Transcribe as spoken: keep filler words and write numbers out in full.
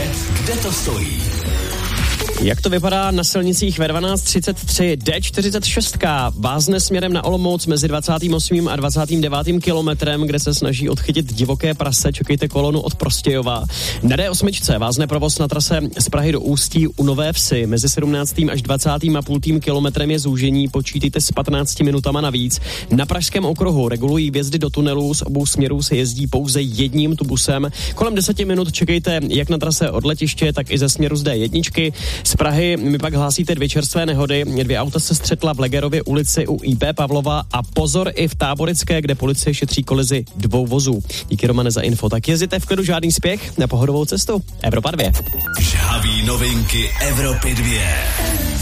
kde to stojí. Jak to vypadá na silnicích ve dvanáct třicet tři? D čtyřicet šest vázne směrem na Olomouc mezi dvacátým osmým a dvacátým devátým kilometrem, kde se snaží odchytit divoké prase. Čekejte kolonu od Prostějova. Na D osm vázne provoz na trase z Prahy do Ústí u Nové Vsi. Mezi sedmnáctým až dvacátým a půl kilometrem je zúžení, počítejte s patnácti minutama navíc. Na Pražském okruhu regulují vjezdy do tunelů, z obou směrů se jezdí pouze jedním tubusem. Kolem deseti minut čekejte jak na trase od letiště, tak i ze směru z D jedna. Z Prahy mi pak hlásíte dvě čerstvé nehody. Dvě auta se střetla v Legerově ulici u I P Pavlova a pozor i v Táborické, kde policie šetří kolizi dvou vozů. Díky, Romane, za info. Tak jezdíte v klidu, žádný spěch na pohodovou cestu. Evropa dvě. Žhavý novinky Evropy dvě.